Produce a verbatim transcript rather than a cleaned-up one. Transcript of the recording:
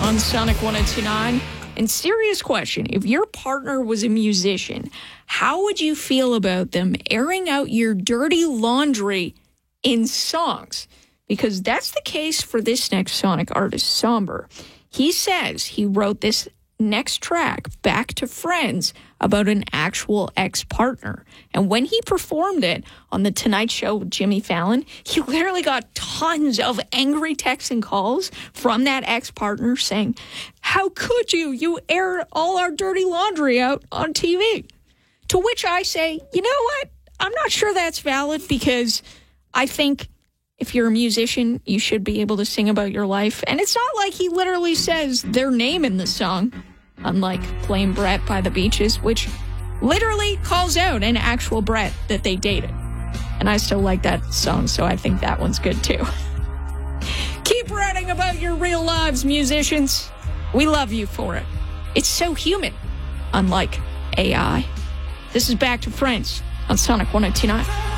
on Sonic one oh two nine. And serious question, if your partner was a musician, how would you feel about them airing out your dirty laundry in songs? Because that's the case for this next Sonic artist, Somber. He says he wrote this next track, Back to Friends, about an actual ex-partner. And when he performed it on The Tonight Show with Jimmy Fallon, he literally got tons of angry texts and calls from that ex-partner saying, how could you? You air all our dirty laundry out on T V. To which I say, you know what? I'm not sure that's valid, because I think if you're a musician, you should be able to sing about your life. And it's not like he literally says their name in the song, unlike Plain Brett by the Beaches, which literally calls out an actual Brett that they dated. And I still like that song, so I think that one's good too. Keep writing about your real lives, musicians. We love you for it. It's so human, unlike A I. This is Back to Friends on Sonic one oh two nine.